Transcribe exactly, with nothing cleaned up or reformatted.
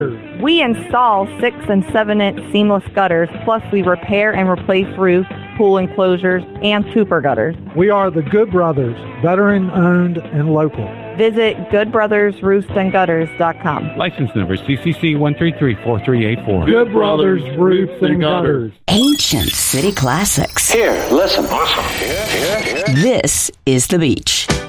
We install six and seven inch seamless gutters, plus we repair and replace roofs, pool enclosures, and super gutters. We are the Good Brothers, veteran-owned and local. Visit good brothers roofs and gutters dot com. License number C C C one three three four three eight four. Good Brothers Roofs and Gutters. Ancient city classics. Here, listen. Listen. Here, here, here. This is The Beach.